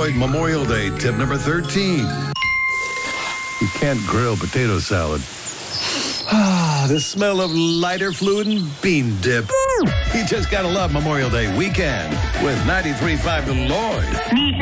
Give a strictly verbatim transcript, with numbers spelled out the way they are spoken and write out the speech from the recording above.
Lloyd Memorial Day tip number thirteen. You can't grill potato salad. Ah, the smell of lighter fluid and bean dip. You just gotta love Memorial Day weekend with ninety-three point five The Lloyd.